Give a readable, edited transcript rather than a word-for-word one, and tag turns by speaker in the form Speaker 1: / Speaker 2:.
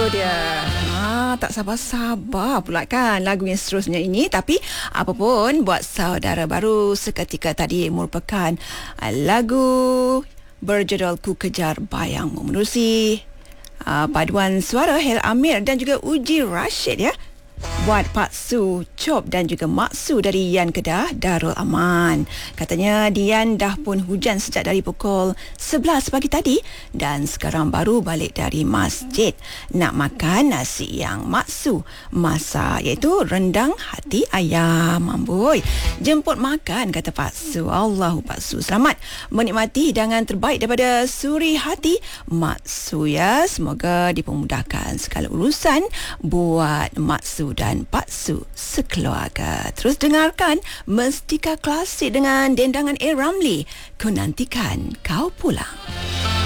Speaker 1: dia. Tak sabar-sabar pula kan lagu yang seterusnya ini. Tapi apa pun buat saudara baru seketika tadi merupakan lagu berjudul Ku Kejar Bayangmu menerusi paduan suara Hel Amir dan juga Uji Rashid ya. Buat Pak Su Chop dan juga Mak Su dari Yan Kedah Darul Aman. Katanya Dian dah pun hujan sejak dari pukul 11 pagi tadi dan sekarang baru balik dari masjid nak makan nasi yang Mak Su masak, iaitu rendang hati ayam. Amboi, jemput makan kata Pak Su. Allahu Pak Su, selamat menikmati hidangan terbaik daripada suri hati Mak Su ya. Semoga dipermudahkan segala urusan buat Mak Su dan Pak Su sekeluarga. Terus dengarkan Mestika Klasik dengan dendangan A. Ramli. Ku nantikan kau pulang.